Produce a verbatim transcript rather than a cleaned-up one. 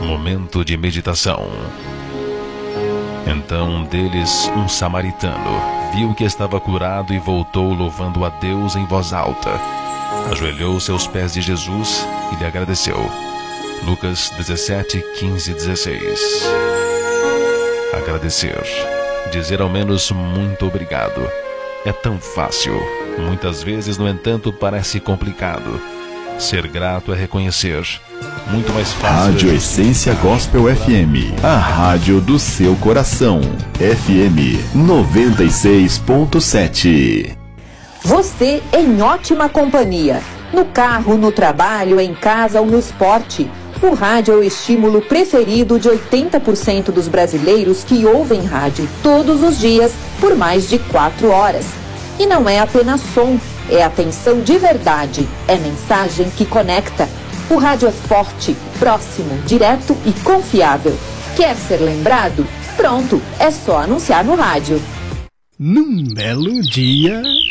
Momento de meditação. Então um deles, um samaritano, viu que estava curado e voltou louvando a Deus em voz alta. Ajoelhou-se aos pés de Jesus e lhe agradeceu. Lucas dezessete, quinze, dezesseis. Agradecer. Dizer ao menos muito obrigado. É tão fácil. Muitas vezes, no entanto, parece complicado. Ser grato é reconhecer. Muito mais fácil. Rádio Essência Gospel F M, a rádio do seu coração. F M noventa e seis ponto sete. Você em ótima companhia. No carro, no trabalho, em casa ou no esporte. O rádio é o estímulo preferido de oitenta por cento dos brasileiros que ouvem rádio todos os dias por mais de quatro horas. E não é apenas som, é atenção de verdade, é mensagem que conecta. O rádio é forte, próximo, direto e confiável. Quer ser lembrado? Pronto, é só anunciar no rádio. Num belo dia...